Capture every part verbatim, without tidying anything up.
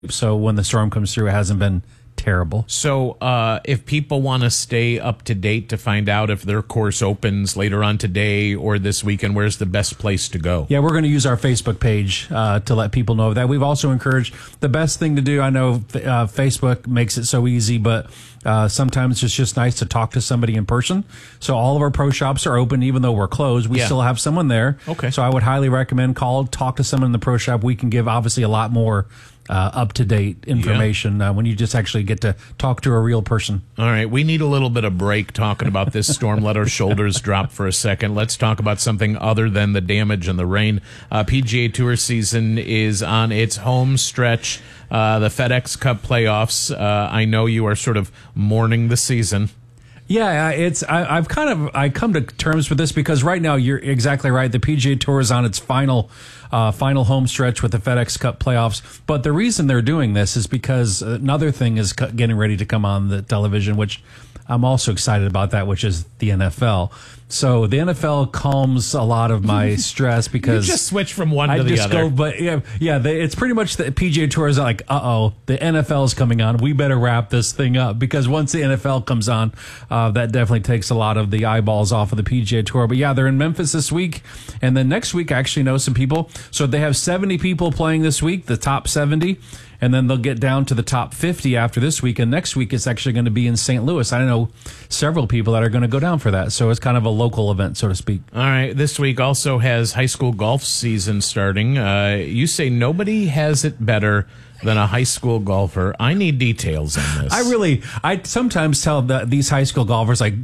So when the storm comes through, it hasn't been terrible. So uh, if people want to stay up to date to find out if their course opens later on today or this weekend, where's the best place to go? Yeah, we're going to use our Facebook page uh, to let people know that. We've also encouraged the best thing to do. I know uh, Facebook makes it so easy, but uh, sometimes it's just nice to talk to somebody in person. So all of our pro shops are open, even though we're closed. We Yeah. still have someone there. Okay. So I would highly recommend call, talk to someone in the pro shop. We can give obviously a lot more uh, up-to-date information uh, when you just actually get to talk to a real person. All right, we need a little bit of break talking about this storm. Let our shoulders drop for a second. Let's talk about something other than the damage and the rain. Uh, P G A Tour season is on its home stretch. Uh, the FedEx Cup playoffs. Uh, I know you are sort of mourning the season. Yeah, it's I, I've kind of I come to terms with this because right now you're exactly right. The P G A Tour is on its final uh, final home stretch with the FedEx Cup playoffs. But the reason they're doing this is because another thing is cu- getting ready to come on the television, which I'm also excited about that, which is the N F L. So the N F L calms a lot of my stress because You just switch from one I to the just other. go, but yeah, yeah, they, it's pretty much the P G A Tour is like, uh oh, the N F L is coming on. We better wrap this thing up because once the N F L comes on, uh, that definitely takes a lot of the eyeballs off of the P G A Tour. But yeah, they're in Memphis this week, and then next week I actually know some people. So they have seventy people playing this week, the top seventy. And then they'll get down to the top fifty after this week. And next week, it's actually going to be in Saint Louis. I know several people that are going to go down for that. So it's kind of a local event, so to speak. All right. This week also has high school golf season starting. Uh, you say nobody has it better than a high school golfer. I need details on this. I really, I sometimes tell the, these high school golfers, like,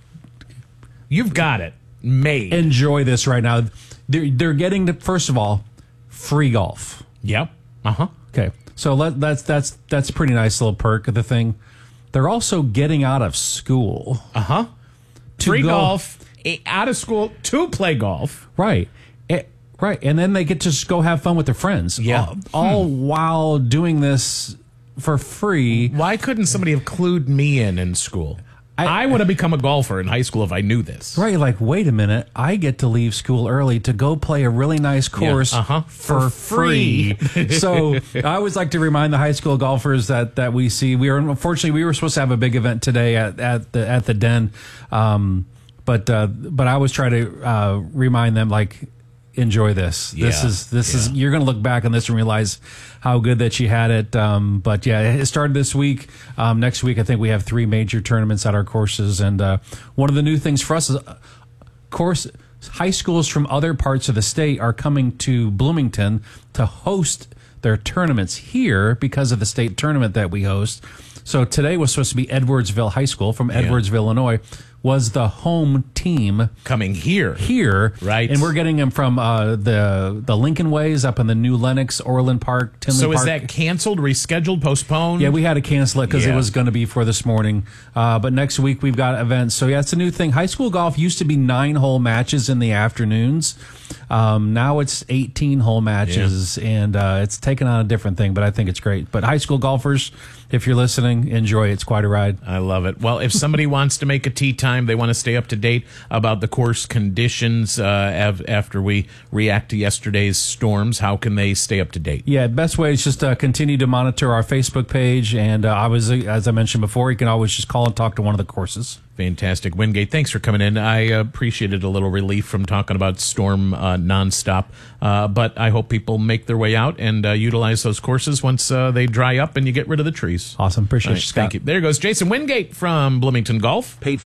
You've got it made. enjoy this right now. They're, they're getting, to, first of all, free golf. Yep. Uh-huh. Okay. So let, that's that's that's a pretty nice little perk of the thing. They're also getting out of school. Uh-huh. to Free go- golf, eh, out of school to play golf. Right. Eh, right. And then they get to just go have fun with their friends. Yeah. All, all while doing this for free. Why couldn't somebody have clued me in in school? I, I- would have become a golfer in high school if I knew this. Right. Like, wait a minute. I get to leave school early to go play a really nice course uh-huh. for, For free. So I always like to remind the high school golfers that, that we see. We were, unfortunately, we were supposed to have a big event today at, at the, at the Den. Um, but, uh, but I always try to, uh, remind them, like, enjoy this. This Yeah, is this is yeah. you're going to look back on this and realize how good that you had it. Um, but yeah, it started this week. Um, next week, I think we have three major tournaments at our courses, and uh, one of the new things for us is, uh, course, high schools from other parts of the state are coming to Bloomington to host their tournaments here because of the state tournament that we host. So today was supposed to be Edwardsville High School from Edwardsville, Illinois, was the home team Coming here. here, Right. And we're getting them from uh, the the Lincoln Ways up in the New Lenox, Orland Park, Tinley So Park. is that canceled, rescheduled, postponed? Yeah, we had to cancel it because Yeah. it was going to be for this morning. Uh, but next week we've got events. So yeah, it's a new thing. High school golf used to be nine hole matches in the afternoons. Um, now it's eighteen hole matches, and uh, it's taken on a different thing. But I think it's great. But high school golfers, if you're listening, enjoy. It's quite a ride. I love it. Well, if somebody wants to make a tee time, they want to stay up to date about the course conditions uh, av- after we react to yesterday's storms, how can they stay up to date? Yeah, best way is just uh, continue to monitor our Facebook page, and uh, I was, as I mentioned before, you can always just call and talk to one of the courses. Fantastic. Wingate, thanks for coming in. I appreciated a little relief from talking about storm uh, nonstop, uh, but I hope people make their way out and uh, utilize those courses once uh, they dry up and you get rid of the trees. Awesome. Appreciate All you, right, Scott. thank you. There goes Jason Wingate from Bloomington Golf. Paid.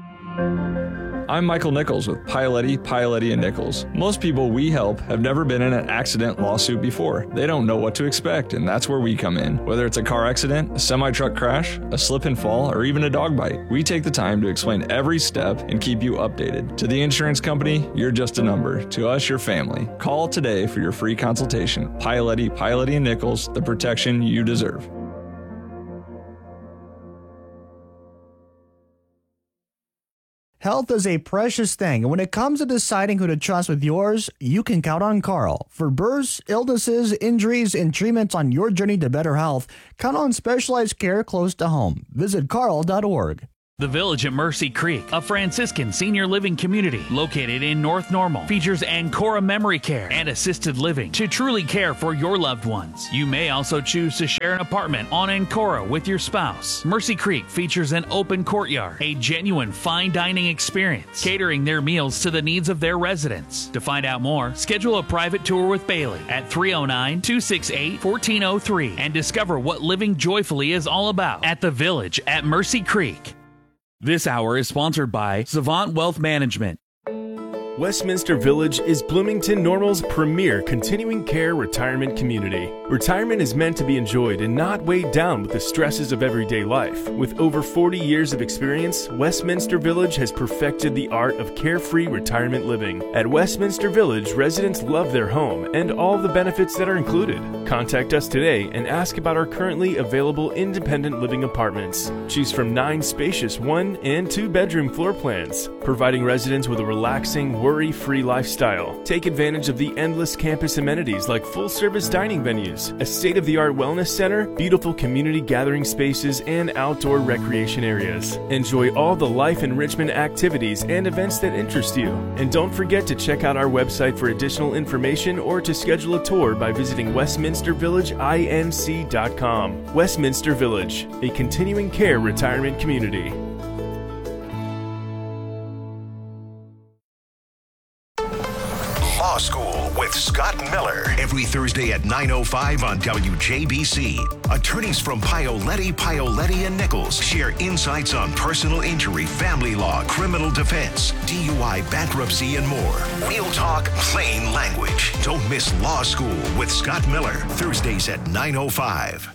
I'm Michael Nichols with Pialetti, Pialetti and Nichols. Most people we help have never been in an accident lawsuit before. They don't know what to expect, and that's where we come in. Whether it's a car accident, a semi-truck crash, a slip and fall, or even a dog bite, we take the time to explain every step and keep you updated. To the insurance company, you're just a number. To us, your family. Call today for your free consultation. Pialetti, Pialetti and Nichols, the protection you deserve. Health is a precious thing, and when it comes to deciding who to trust with yours, you can count on Carl. For births, illnesses, injuries, and treatments on your journey to better health, count on specialized care close to home. Visit carl dot org. The Village at Mercy Creek, a Franciscan senior living community located in North Normal, features Ancora Memory Care and Assisted Living to truly care for your loved ones. You may also choose to share an apartment on Ancora with your spouse. Mercy Creek features an open courtyard, a genuine fine dining experience, catering their meals to the needs of their residents. To find out more, schedule a private tour with Bailey at three oh nine, two six eight, one four oh three and discover what living joyfully is all about at The Village at Mercy Creek. This hour is sponsored by Savant Wealth Management. Westminster Village is Bloomington Normal's premier continuing care retirement community. Retirement is meant to be enjoyed and not weighed down with the stresses of everyday life. With over forty years of experience, Westminster Village has perfected the art of carefree retirement living. At Westminster Village, residents love their home and all the benefits that are included. Contact us today and ask about our currently available independent living apartments. Choose from nine spacious one and two bedroom floor plans, providing residents with a relaxing, worry-free lifestyle. Take advantage of the endless campus amenities like full-service dining venues, a state-of-the-art wellness center, beautiful community gathering spaces, and outdoor recreation areas. Enjoy all the life enrichment activities and events that interest you. And don't forget to check out our website for additional information or to schedule a tour by visiting westminster village inc dot com. Westminster Village, a continuing care retirement community. Law School with Scott Miller. Every Thursday at nine oh five on W J B C. Attorneys from Paoletti, Paoletti and Nichols share insights on personal injury, family law, criminal defense, D U I, bankruptcy, and more. Real talk, plain language. Don't miss Law School with Scott Miller. Thursdays at nine oh five.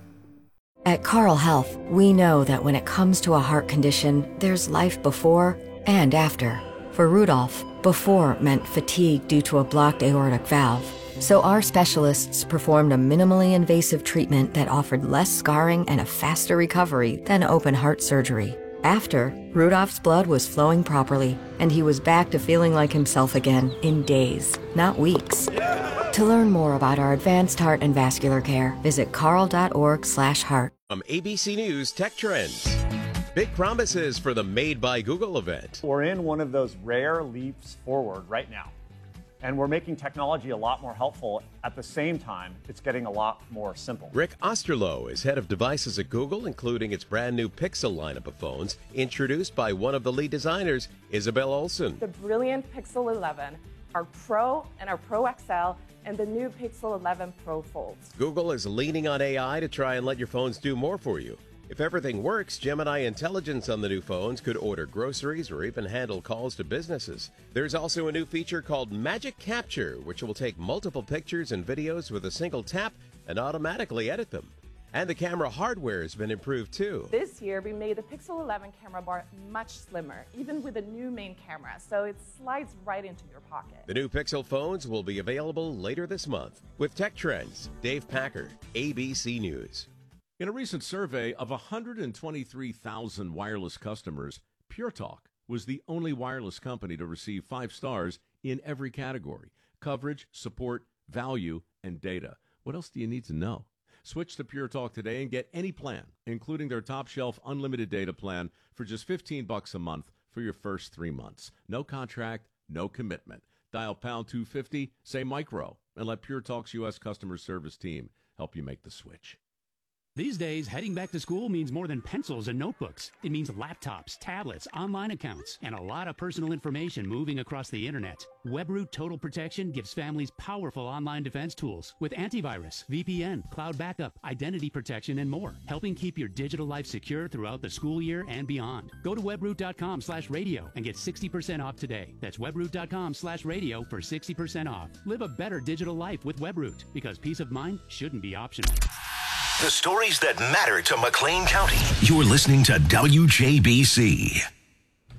At Carle Health, we know that when it comes to a heart condition, there's life before and after. For Rudolph, before meant fatigue due to a blocked aortic valve. So our specialists performed a minimally invasive treatment that offered less scarring and a faster recovery than open heart surgery. After, Rudolph's blood was flowing properly, and he was back to feeling like himself again in days, not weeks. Yeah. To learn more about our advanced heart and vascular care, visit carle.org slash heart. From A B C News Tech Trends. Big promises for the Made by Google event. We're in one of those rare leaps forward right now. And we're making technology a lot more helpful. At the same time, it's getting a lot more simple. Rick Osterloh is head of devices at Google, including its brand new Pixel lineup of phones, introduced by one of the lead designers, Isabel Olsen. The brilliant Pixel eleven, our Pro and our Pro X L, and the new Pixel eleven Pro Folds. Google is leaning on A I to try and let your phones do more for you. If everything works, Gemini Intelligence on the new phones could order groceries or even handle calls to businesses. There's also a new feature called Magic Capture, which will take multiple pictures and videos with a single tap and automatically edit them. And the camera hardware has been improved too. This year, we made the Pixel eleven camera bar much slimmer, even with a new main camera, so it slides right into your pocket. The new Pixel phones will be available later this month. With Tech Trends, Dave Packer, A B C News. In a recent survey of one hundred twenty-three thousand wireless customers, Pure Talk was the only wireless company to receive five stars in every category: coverage, support, value, and data. What else do you need to know? Switch to Pure Talk today and get any plan, including their top shelf unlimited data plan, for just fifteen bucks a month for your first three months. No contract, no commitment. Dial pound two fifty, say micro, and let Pure Talk's U S customer service team help you make the switch. These days, heading back to school means more than pencils and notebooks. It means laptops, tablets, online accounts, and a lot of personal information moving across the internet. WebRoot Total Protection gives families powerful online defense tools with antivirus, V P N, cloud backup, identity protection, and more, helping keep your digital life secure throughout the school year and beyond. Go to webroot.com slash radio and get sixty percent off today. That's webroot.com slash radio for sixty percent off. Live a better digital life with WebRoot, because peace of mind shouldn't be optional. The stories that matter to McLean County. You're listening to W J B C.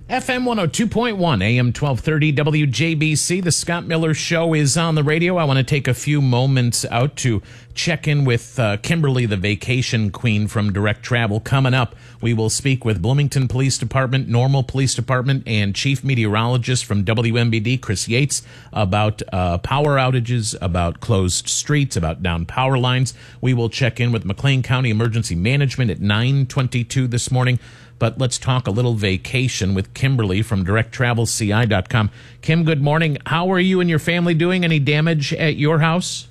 F M one oh two point one, A M twelve thirty, W J B C. The Scott Miller Show is on the radio. I want to take a few moments out to check in with uh, Kimberly, the vacation queen from Direct Travel. Coming up, we will speak with Bloomington Police Department, Normal Police Department, and Chief Meteorologist from W M B D, Chris Yates, about uh, power outages, about closed streets, about down power lines. We will check in with McLean County Emergency Management at nine twenty-two this morning. But let's talk a little vacation with Kimberly from direct travel C I dot com. Kim, good morning. How are you and your family doing? Any damage at your house?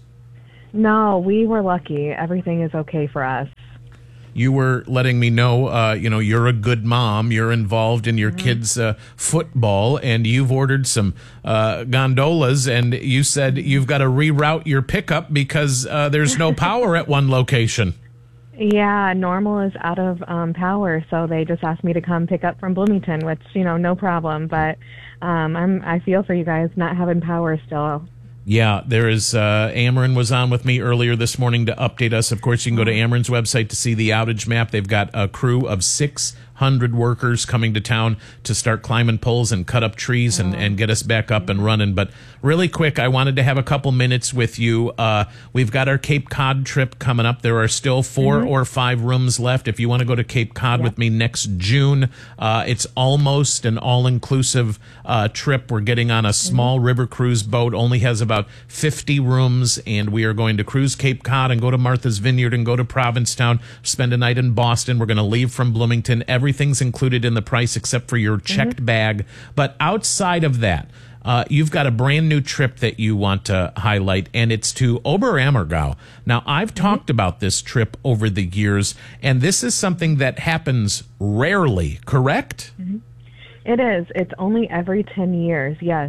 No, we were lucky. Everything is okay for us. You were letting me know, uh, you know, you're a good mom. You're involved in your mm-hmm. kids' uh, football, and you've ordered some uh, gondolas, and you said you've got to reroute your pickup because uh, there's no power at one location. Yeah, Normal is out of um, power, so they just asked me to come pick up from Bloomington, which, you know, no problem. But um, I'm, I feel for you guys not having power still. Yeah, there is, uh, Ameren was on with me earlier this morning to update us. Of course, you can go to Ameren's website to see the outage map. They've got a crew of six hundred workers coming to town to start climbing poles and cut up trees and, and get us back up and running. But really quick, I wanted to have a couple minutes with you. Uh, we've got our Cape Cod trip coming up. There are still four mm-hmm. or five rooms left. If you want to go to Cape Cod yep. with me next June, uh, it's almost an all-inclusive uh, trip. We're getting on a small mm-hmm. river cruise boat, only has about fifty rooms, and we are going to cruise Cape Cod and go to Martha's Vineyard and go to Provincetown, spend a night in Boston. We're going to leave from Bloomington. Everything's included in the price except for your checked mm-hmm. bag. But outside of that, uh, you've got a brand new trip that you want to highlight, and it's to Oberammergau. Now, I've mm-hmm. talked about this trip over the years, and this is something that happens rarely, correct? Mm-hmm. It is. It's only every ten years, yes.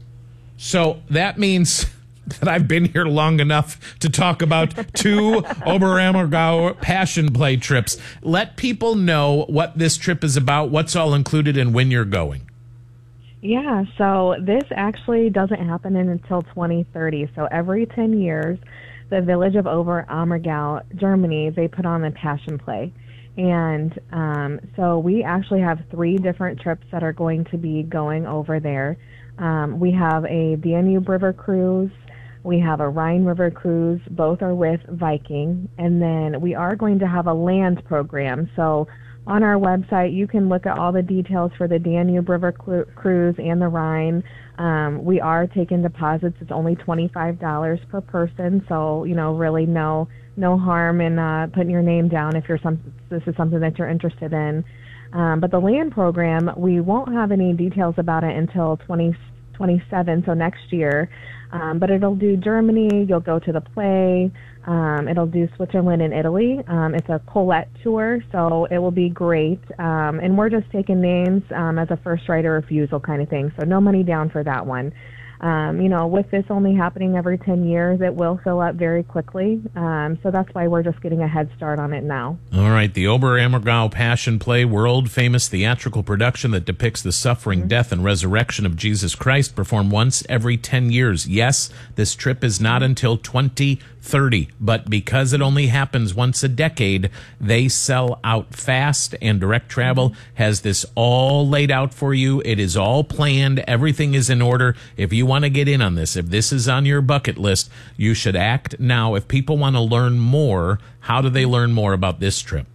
So that means that I've been here long enough to talk about two Oberammergau Passion Play trips. Let people know what this trip is about, what's all included, and when you're going. Yeah, so this actually doesn't happen until twenty thirty. So every ten years, the village of Oberammergau, Germany, they put on the Passion Play. And um, so we actually have three different trips that are going to be going over there. Um, we have a Danube River cruise. We have a Rhine River cruise. Both are with Viking. And then we are going to have a land program. So on our website, you can look at all the details for the Danube River cru- cruise and the Rhine. Um, we are taking deposits. It's only twenty-five dollars per person. So, you know, really no no harm in uh, putting your name down if you're some, this is something that you're interested in. Um, but the land program, we won't have any details about it until twenty twenty-seven, so next year. Um, but it'll do Germany, you'll go to the play, um, it'll do Switzerland and Italy. Um, it's a Colette tour, so it will be great. Um, and we're just taking names um, as a first right of refusal kind of thing, so no money down for that one. Um, you know, with this only happening every ten years, it will fill up very quickly. Um, so that's why we're just getting a head start on it now. All right. The Oberammergau Passion Play, world-famous theatrical production that depicts the suffering, mm-hmm. death, and resurrection of Jesus Christ, performed once every ten years. Yes, this trip is not until twenty thirty, but because it only happens once a decade, they sell out fast, and Direct Travel mm-hmm. has this all laid out for you. It is all planned. Everything is in order. If you want to get in on this, if this is on your bucket list, you should act now. If people want to learn more, how do they learn more about this trip?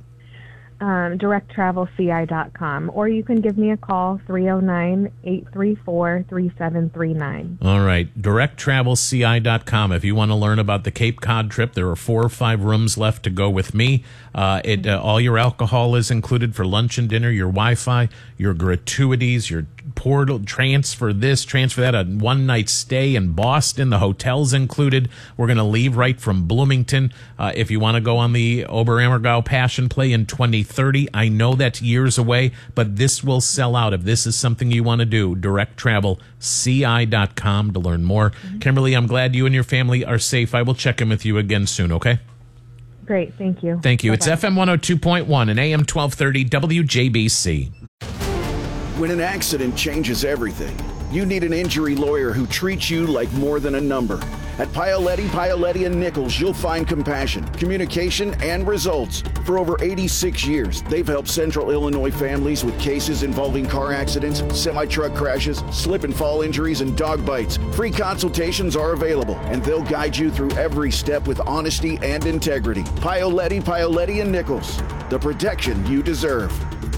Um, direct travel C I dot com, or you can give me a call, three oh nine, eight three four, three seven three nine. All right, direct travel C I dot com. If you want to learn about the Cape Cod trip, there are four or five rooms left to go with me. Uh, it uh, all your alcohol is included for lunch and dinner, your Wi-Fi, your gratuities, your portal transfer this, transfer that, a one-night stay in Boston. The hotel's included. We're going to leave right from Bloomington. Uh, if you want to go on the Oberammergau Passion Play in twenty thirty, I know that's years away, but this will sell out. If this is something you want to do, direct travel C I dot com to learn more. Mm-hmm. Kimberly, I'm glad you and your family are safe. I will check in with you again soon, okay? Great, thank you. Thank you. Bye-bye. It's F M one oh two point one and A M twelve thirty W J B C. When an accident changes everything, you need an injury lawyer who treats you like more than a number. At Paoletti, Paoletti and Nichols, you'll find compassion, communication, and results. For over eighty-six years, they've helped Central Illinois families with cases involving car accidents, semi-truck crashes, slip and fall injuries, and dog bites. Free consultations are available, and they'll guide you through every step with honesty and integrity. Paoletti, Paoletti and Nichols, the protection you deserve.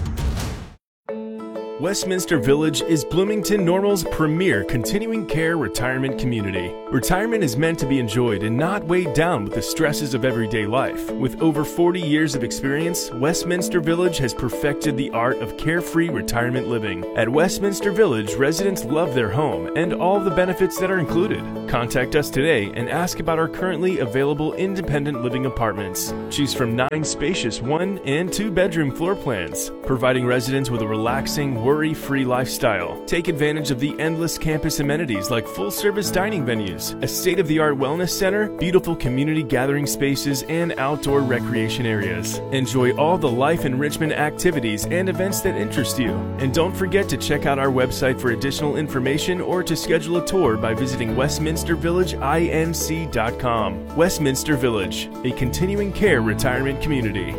Westminster Village is Bloomington Normal's premier continuing care retirement community. Retirement is meant to be enjoyed and not weighed down with the stresses of everyday life. With over forty years of experience, Westminster Village has perfected the art of carefree retirement living. At Westminster Village, residents love their home and all the benefits that are included. Contact us today and ask about our currently available independent living apartments. Choose from nine spacious one and two bedroom floor plans, providing residents with a relaxing, worry-free lifestyle. Take advantage of the endless campus amenities like full-service dining venues, a state-of-the-art wellness center, beautiful community gathering spaces, and outdoor recreation areas. Enjoy all the life enrichment activities and events that interest you. And don't forget to check out our website for additional information or to schedule a tour by visiting westminster village inc dot com. Westminster Village, a continuing care retirement community.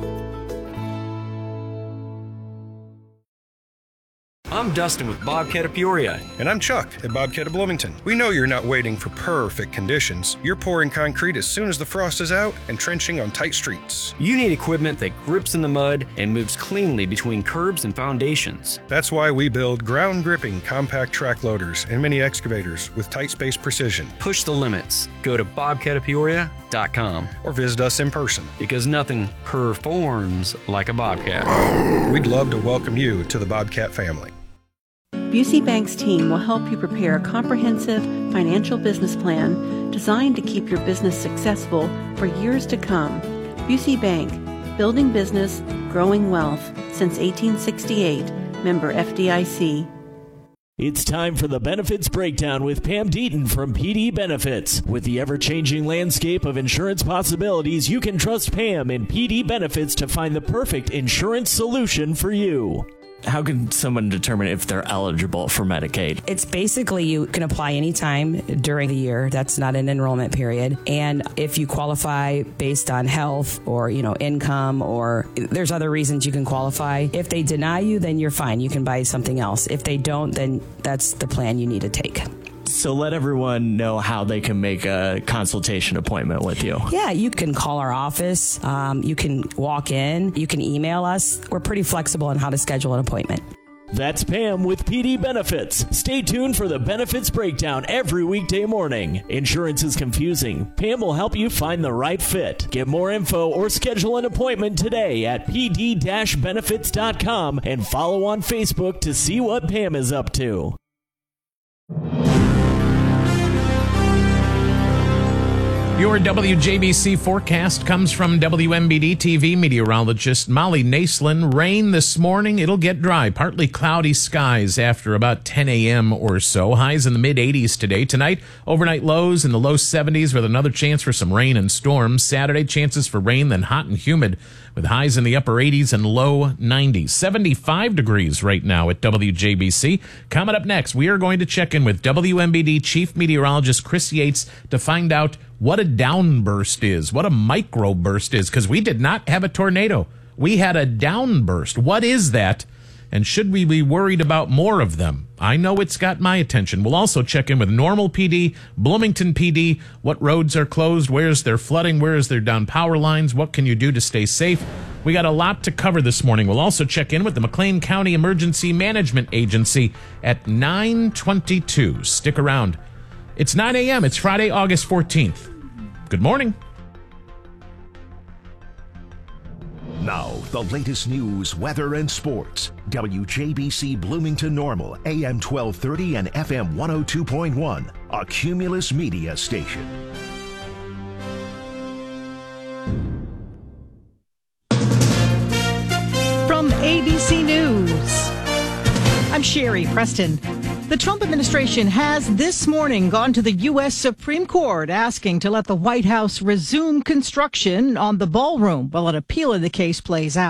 I'm Dustin with Bobcat of Peoria. And I'm Chuck at Bobcat of Bloomington. We know you're not waiting for perfect conditions. You're pouring concrete as soon as the frost is out and trenching on tight streets. You need equipment that grips in the mud and moves cleanly between curbs and foundations. That's why we build ground-gripping compact track loaders and mini excavators with tight space precision. Push the limits. Go to bobcat of peoria dot com or visit us in person. Because nothing performs like a Bobcat. We'd love to welcome you to the Bobcat family. Busey Bank's team will help you prepare a comprehensive financial business plan designed to keep your business successful for years to come. Busey Bank, building business, growing wealth since eighteen sixty-eight, member F D I C. It's time for the Benefits Breakdown with Pam Deaton from P D Benefits. With the ever-changing landscape of insurance possibilities, you can trust Pam and P D Benefits to find the perfect insurance solution for you. How can someone determine if they're eligible for Medicaid? It's basically you can apply anytime during the year. That's not an enrollment period. And if you qualify based on health or, you know, income, or there's other reasons you can qualify. If they deny you, then you're fine. You can buy something else. If they don't, then that's the plan you need to take. So let everyone know how they can make a consultation appointment with you. Yeah, you can call our office. Um, you can walk in. You can email us. We're pretty flexible on how to schedule an appointment. That's Pam with P D Benefits. Stay tuned for the Benefits Breakdown every weekday morning. Insurance is confusing. Pam will help you find the right fit. Get more info or schedule an appointment today at p d dash benefits dot com and follow on Facebook to see what Pam is up to. Your W J B C forecast comes from W M B D T V meteorologist Molly Naslin. Rain this morning. It'll get dry. Partly cloudy skies after about ten a.m. or so. Highs in the mid eighties today. Tonight, overnight lows in the low seventies with another chance for some rain and storms. Saturday, chances for rain, then hot and humid with highs in the upper eighties and low nineties. seventy-five degrees right now at W J B C. Coming up next, we are going to check in with W M B D Chief Meteorologist Chris Yates to find out what a downburst is, what a microburst is, because we did not have a tornado. We had a downburst. What is that? And should we be worried about more of them? I know it's got my attention. We'll also check in with Normal P D, Bloomington P D. What roads are closed? Where is there flooding? Where is there down power lines? What can you do to stay safe? We got a lot to cover this morning. We'll also check in with the McLean County Emergency Management Agency at nine twenty-two. Stick around. It's nine a.m. It's Friday, August fourteenth. Good morning. Now, the latest news, weather, and sports. W J B C Bloomington Normal, A M twelve thirty and F M one oh two point one, a Cumulus Media station. From A B C News, I'm Sherry Preston. The Trump administration has this morning gone to the U S Supreme Court asking to let the White House resume construction on the ballroom while an appeal in the case plays out.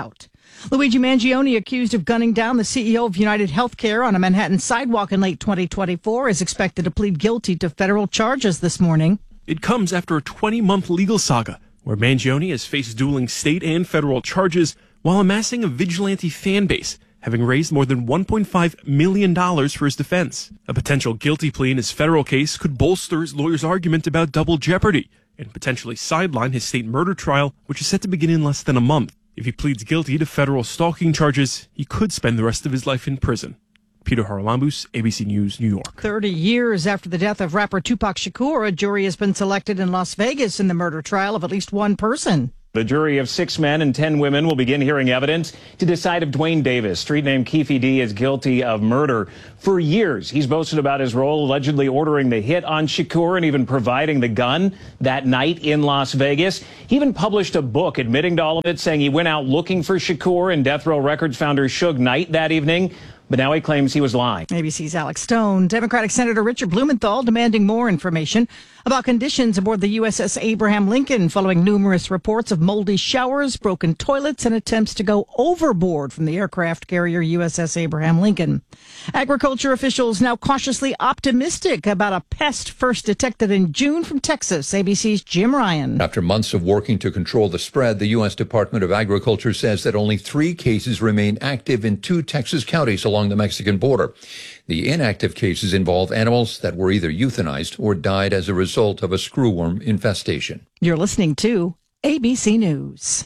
Luigi Mangione, accused of gunning down the C E O of United Healthcare on a Manhattan sidewalk in late twenty twenty-four, is expected to plead guilty to federal charges this morning. It comes after a twenty-month legal saga where Mangione has faced dueling state and federal charges while amassing a vigilante fan base, having raised more than one point five million dollars for his defense. A potential guilty plea in his federal case could bolster his lawyer's argument about double jeopardy and potentially sideline his state murder trial, which is set to begin in less than a month. If he pleads guilty to federal stalking charges, he could spend the rest of his life in prison. Peter Haralambous, A B C News, New York. Thirty years after the death of rapper Tupac Shakur, a jury has been selected in Las Vegas in the murder trial of at least one person. The jury of six men and ten women will begin hearing evidence to decide if Dwayne Davis, street name Keefe D, is guilty of murder. For years, he's boasted about his role allegedly ordering the hit on Shakur and even providing the gun that night in Las Vegas. He even published a book admitting to all of it, saying he went out looking for Shakur and Death Row Records founder Suge Knight that evening. But now he claims he was lying. A B C's Alex Stone. Democratic Senator Richard Blumenthal demanding more information about conditions aboard the U S S Abraham Lincoln following numerous reports of moldy showers, broken toilets, and attempts to go overboard from the aircraft carrier U S S Abraham Lincoln. Agriculture officials now cautiously optimistic about a pest first detected in June from Texas. A B C's Jim Ryan. After months of working to control the spread, the U S Department of Agriculture says that only three cases remain active in two Texas counties along the Mexican border. The inactive cases involve animals that were either euthanized or died as a result of a screwworm infestation. You're listening to A B C News.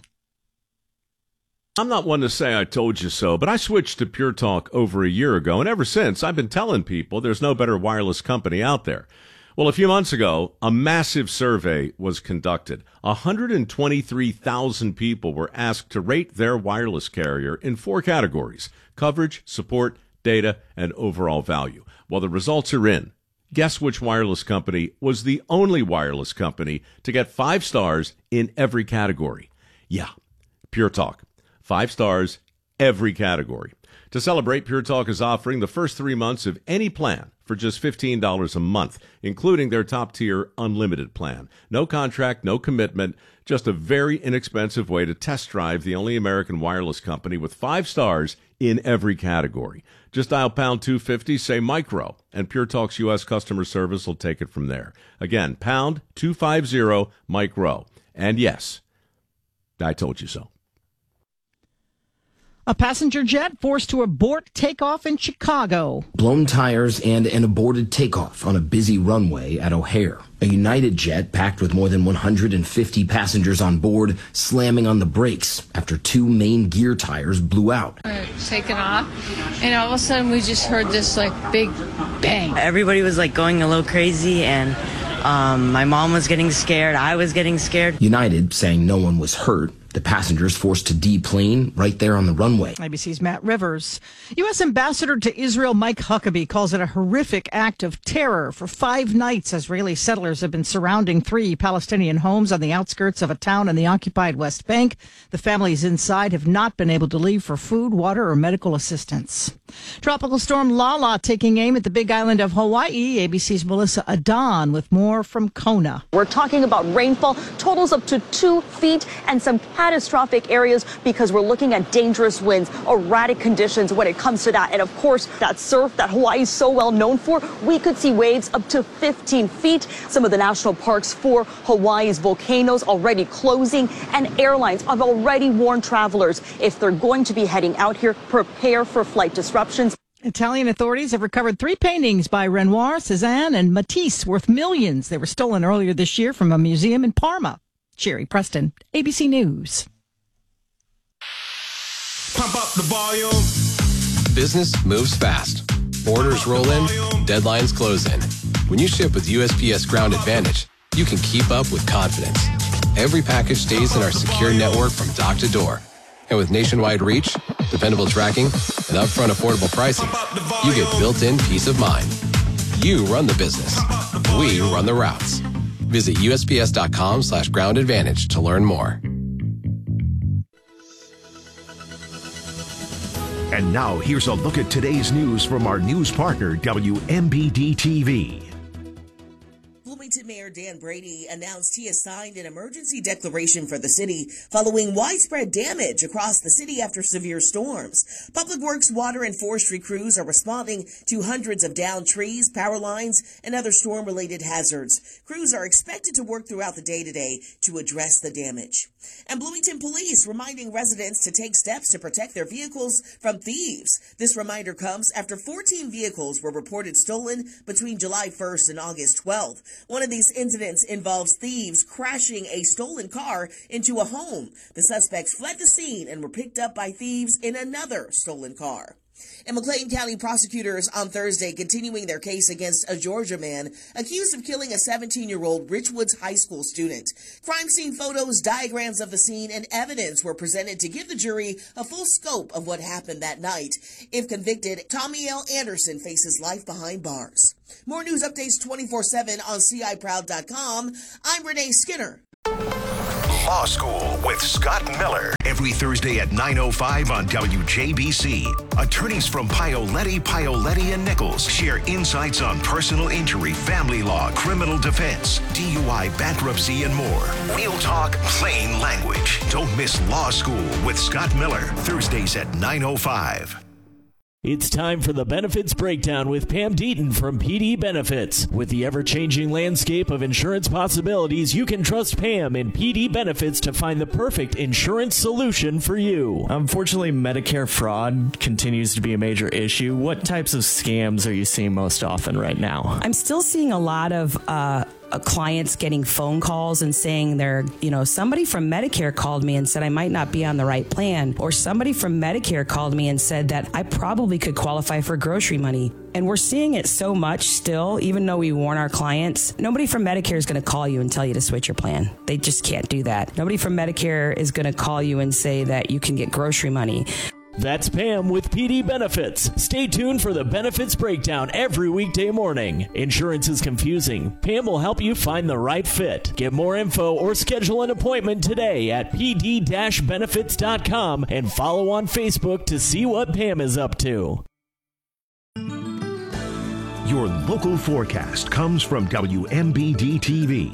I'm not one to say I told you so, but I switched to Pure Talk over a year ago, and ever since I've been telling people there's no better wireless company out there. Well, a few months ago, a massive survey was conducted. one hundred twenty-three thousand people were asked to rate their wireless carrier in four categories: coverage, support, data, and overall value. Well, the results are in. Guess which wireless company was the only wireless company to get five stars in every category? Yeah, Pure Talk. Five stars, every category. To celebrate, Pure Talk is offering the first three months of any plan for just fifteen dollars a month, including their top-tier unlimited plan. No contract, no commitment, just a very inexpensive way to test drive the only American wireless company with five stars in every category. Just dial pound two fifty, say micro, and Pure Talk's U S customer service will take it from there. Again, pound two fifty, micro. And yes, I told you so. A passenger jet forced to abort takeoff in Chicago. Blown tires and an aborted takeoff on a busy runway at O'Hare. A United jet packed with more than one hundred fifty passengers on board slamming on the brakes after two main gear tires blew out. Taking off, and all of a sudden we just heard this like big bang. Everybody was like going a little crazy, and um, my mom was getting scared. I was getting scared. United saying no one was hurt. The passengers forced to deplane right there on the runway. A B C's Matt Rivers. U S Ambassador to Israel Mike Huckabee calls it a horrific act of terror. For five nights, Israeli settlers have been surrounding three Palestinian homes on the outskirts of a town in the occupied West Bank. The families inside have not been able to leave for food, water, or medical assistance. Tropical storm Lala taking aim at the Big Island of Hawaii. A B C's Melissa Adon with more from Kona. We're talking about rainfall, totals up to two feet and some catastrophic areas because we're looking at dangerous winds, erratic conditions when it comes to that. And of course, that surf that Hawaii is so well known for, we could see waves up to fifteen feet. Some of the national parks for Hawaii's volcanoes already closing, and airlines have already warned travelers if they're going to be heading out here, prepare for flight disruptions. Italian authorities have recovered three paintings by Renoir, Cézanne, and Matisse worth millions. They were stolen earlier this year from a museum in Parma. Sherry Preston, A B C News. Pump up the volume. Business moves fast. Orders roll in, deadlines close in. When you ship with U S P S Ground Advantage, you can keep up with confidence. Every package stays in our secure network from dock to door. And with nationwide reach, dependable tracking, and upfront affordable pricing, you get built-in peace of mind. You run the business. We run the routes. Visit U S P S dot com slash ground advantage to learn more. And now here's a look at today's news from our news partner, W M B D T V. Bloomington Mayor Dan Brady announced he has signed an emergency declaration for the city following widespread damage across the city after severe storms. Public Works, water, and forestry crews are responding to hundreds of downed trees, power lines, and other storm-related hazards. Crews are expected to work throughout the day today to address the damage. And Bloomington Police reminding residents to take steps to protect their vehicles from thieves. This reminder comes after fourteen vehicles were reported stolen between July first and August twelfth. One of these incidents involves thieves crashing a stolen car into a home. The suspects fled the scene and were picked up by thieves in another stolen car. And McLean County prosecutors on Thursday continuing their case against a Georgia man accused of killing a seventeen-year-old Richwoods High School student. Crime scene photos, diagrams of the scene, and evidence were presented to give the jury a full scope of what happened that night. If convicted, Tommy L. Anderson faces life behind bars. More news updates twenty-four seven on C I Proud dot com. I'm Renee Skinner. Law School with Scott Miller. Every Thursday at nine oh five on W J B C. Attorneys from Paoletti, Paoletti and Nichols share insights on personal injury, family law, criminal defense, D U I, bankruptcy, and more. We'll talk plain language. Don't miss Law School with Scott Miller. Thursdays at nine oh five. It's time for the Benefits Breakdown with Pam Deaton from P D Benefits. With the ever-changing landscape of insurance possibilities, you can trust Pam and P D Benefits to find the perfect insurance solution for you. Unfortunately, Medicare fraud continues to be a major issue. What types of scams are you seeing most often right now? I'm still seeing a lot of uh, uh, clients getting phone calls and saying they're, you know, somebody from Medicare called me and said I might not be on the right plan, or somebody from Medicare called me and said that I probably could qualify for grocery money. And we're seeing it so much still, even though we warn our clients. Nobody from Medicare is going to call you and tell you to switch your plan. They just can't do that. Nobody from Medicare is going to call you and say that you can get grocery money. That's Pam with P D Benefits. Stay tuned for the Benefits Breakdown every weekday morning. Insurance is confusing. Pam will help you find the right fit. Get more info or schedule an appointment today at p d dash benefits dot com and follow on Facebook to see what Pam is up to. Your local forecast comes from W M B D T V.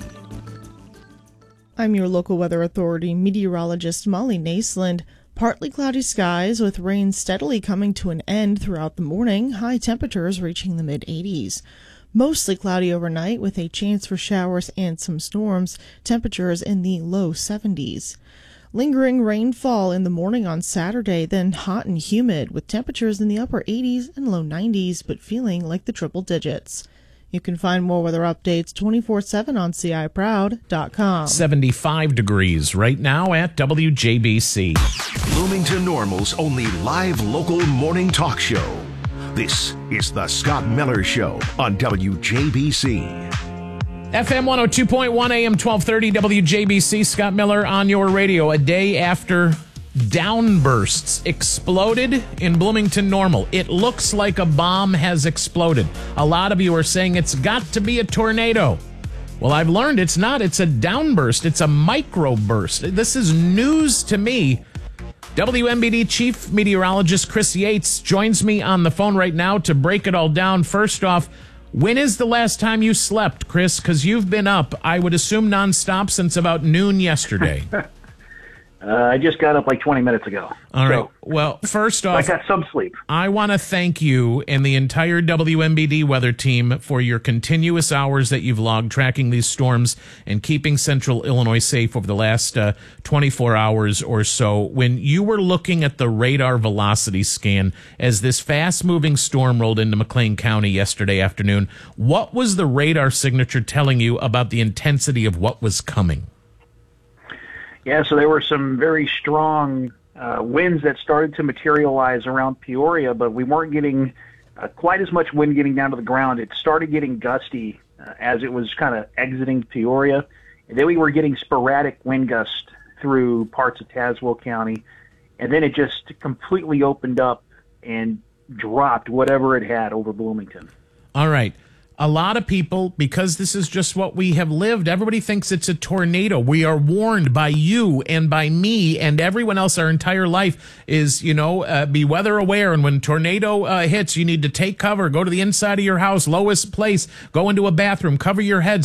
I'm your local weather authority meteorologist Molly Naisland. Partly cloudy skies with rain steadily coming to an end throughout the morning, high temperatures reaching the mid eighties. Mostly cloudy overnight with a chance for showers and some storms, temperatures in the low seventies. Lingering rainfall in the morning on Saturday, then hot and humid with temperatures in the upper eighties and low nineties, but feeling like the triple digits. You can find more weather updates twenty-four seven on C I Proud dot com. seventy-five degrees right now at W J B C. Bloomington Normal's only live local morning talk show. This is the Scott Miller Show on W J B C. F M one oh two point one, A M twelve thirty, W J B C. Scott Miller on your radio. A day after downbursts exploded in Bloomington Normal. It looks like a bomb has exploded. A lot of you are saying it's got to be a tornado. Well, I've learned it's not. It's a downburst. It's a microburst. This is news to me. W M B D Chief Meteorologist Chris Yates joins me on the phone right now to break it all down. First off, when is the last time you slept, Chris? Because you've been up, I would assume, nonstop since about noon yesterday. Uh, I just got up like twenty minutes ago. All right. So, well, first off, I got some sleep. I want to thank you and the entire W M B D weather team for your continuous hours that you've logged tracking these storms and keeping central Illinois safe over the last uh, twenty-four hours or so. When you were looking at the radar velocity scan as this fast-moving storm rolled into McLean County yesterday afternoon, what was the radar signature telling you about the intensity of what was coming? Yeah, so there were some very strong uh, winds that started to materialize around Peoria, but we weren't getting uh, quite as much wind getting down to the ground. It started getting gusty uh, as it was kind of exiting Peoria, and then we were getting sporadic wind gusts through parts of Tazewell County, and then it just completely opened up and dropped whatever it had over Bloomington. All right. A lot of people, because this is just what we have lived, everybody thinks it's a tornado. We are warned by you and by me and everyone else our entire life is, you know, uh, be weather aware. And when tornado uh, hits, you need to take cover, go to the inside of your house, lowest place, go into a bathroom, cover your heads.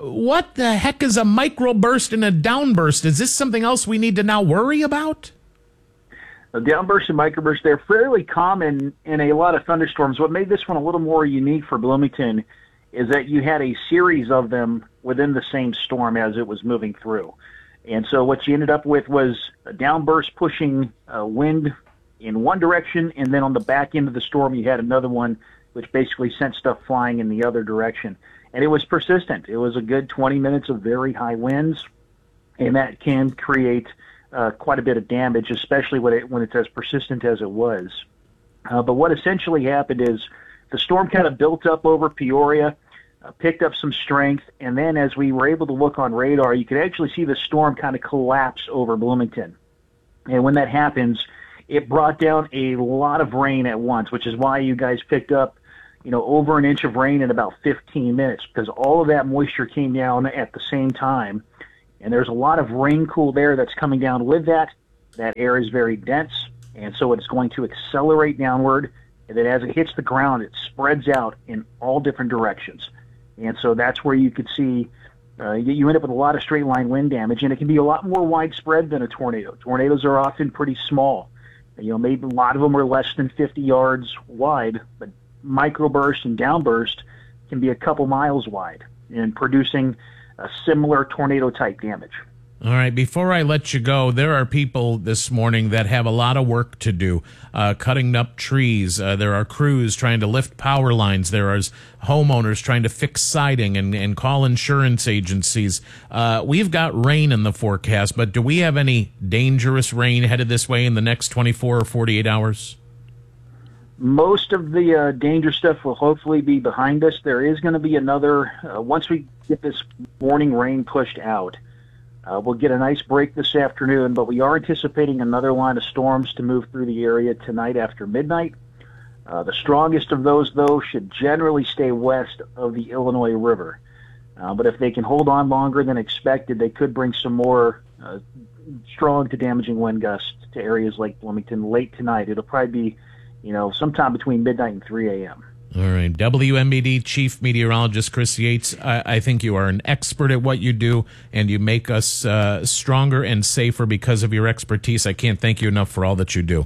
what the heck is a microburst and a downburst? Is this something else we need to now worry about? The downburst and microburst, they're fairly common in a lot of thunderstorms. What made this one a little more unique for Bloomington is that you had a series of them within the same storm as it was moving through. And so what you ended up with was a downburst pushing uh, wind in one direction, and then on the back end of the storm you had another one which basically sent stuff flying in the other direction. And it was persistent. It was a good twenty minutes of very high winds, and that can create uh, quite a bit of damage, especially when, it, when it's as persistent as it was. Uh, but what essentially happened is the storm kind of built up over Peoria, uh, picked up some strength, and then as we were able to look on radar, you could actually see the storm kind of collapse over Bloomington. And when that happens, it brought down a lot of rain at once, which is why you guys picked up, you know, over an inch of rain in about fifteen minutes, because all of that moisture came down at the same time. And there's a lot of rain-cooled air that's coming down with that. That air is very dense, and so it's going to accelerate downward. And then as it hits the ground, it spreads out in all different directions. And so that's where you could see uh, you end up with a lot of straight-line wind damage, and it can be a lot more widespread than a tornado. Tornadoes are often pretty small. You know, maybe a lot of them are less than fifty yards wide, but microburst and downburst can be a couple miles wide and producing a similar tornado-type damage. All right, before I let you go, there are people this morning that have a lot of work to do, uh, cutting up trees. Uh, there are crews trying to lift power lines. There are homeowners trying to fix siding and, and call insurance agencies. Uh, we've got rain in the forecast, but do we have any dangerous rain headed this way in the next twenty-four or forty-eight hours? Most of the uh, danger stuff will hopefully be behind us. There is going to be another, uh, once we get this morning rain pushed out, Uh, we'll get a nice break this afternoon, but we are anticipating another line of storms to move through the area tonight after midnight. Uh, the strongest of those, though, should generally stay west of the Illinois River. Uh, but if they can hold on longer than expected, they could bring some more uh, strong to damaging wind gusts to areas like Bloomington late tonight. It'll probably be, you know, sometime between midnight and three a.m. All right. W M B D Chief Meteorologist Chris Yates, I, I think you are an expert at what you do, and you make us uh, stronger and safer because of your expertise. I can't thank you enough for all that you do.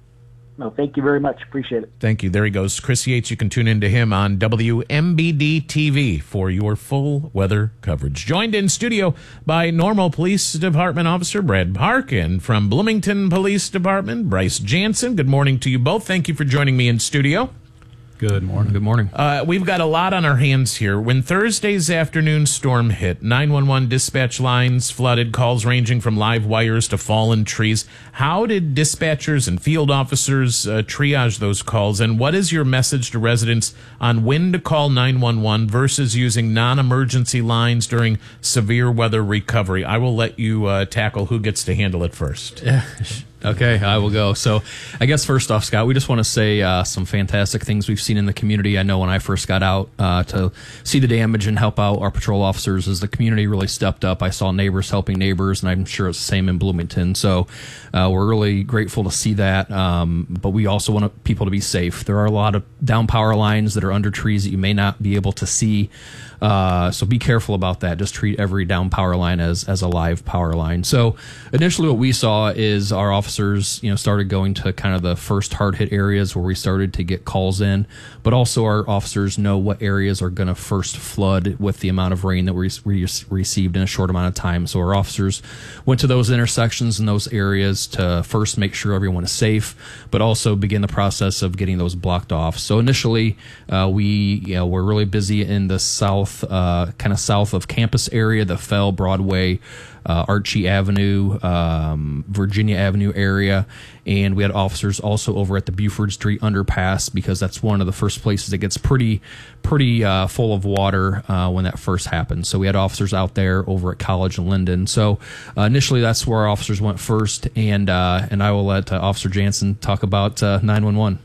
No, thank you very much. Appreciate it. Thank you. There he goes. Chris Yates. You can tune into him on W M B D T V for your full weather coverage. Joined in studio by Normal Police Department Officer Brad Parkin from Bloomington Police Department, Bryce Jansen. Good morning to you both. Thank you for joining me in studio. Good morning. Good morning. Uh, we've got a lot on our hands here. When Thursday's afternoon storm hit, nine one one dispatch lines flooded, calls ranging from live wires to fallen trees. How did dispatchers and field officers uh, triage those calls, and what is your message to residents on when to call nine one one versus using non-emergency lines during severe weather recovery? I will let you uh, tackle who gets to handle it first. Yeah. Okay, I will go. So I guess first off, Scott, we just want to say uh, some fantastic things we've seen in the community. I know when I first got out uh, to see the damage and help out our patrol officers, as the community really stepped up. I saw neighbors helping neighbors, and I'm sure it's the same in Bloomington. So uh, we're really grateful to see that. Um, but we also want people to be safe. There are a lot of down power lines that are under trees that you may not be able to see. Uh, so be careful about that. Just treat every down power line as, as a live power line. So initially what we saw is our officers, you know, started going to kind of the first hard hit areas where we started to get calls in, but also our officers know what areas are going to first flood with the amount of rain that we, we received in a short amount of time. So our officers went to those intersections and those areas to first make sure everyone is safe, but also begin the process of getting those blocked off. So initially, uh, we, you know, we're really busy in the south Uh, kind of south of campus area, the Fell, Broadway, uh, Archie Avenue, um, Virginia Avenue area, and we had officers also over at the Buford Street underpass because that's one of the first places that gets pretty, pretty uh, full of water uh, when that first happened. So we had officers out there over at College and Linden. So uh, initially, that's where our officers went first, and uh, and I will let uh, Officer Jansen talk about uh, nine one one.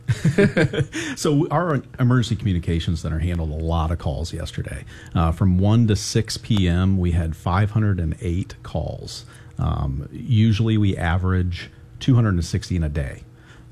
So our emergency communications center handled a lot of calls yesterday. Uh, from one to six p.m., we had five hundred eight calls. Um, usually we average two hundred sixty in a day.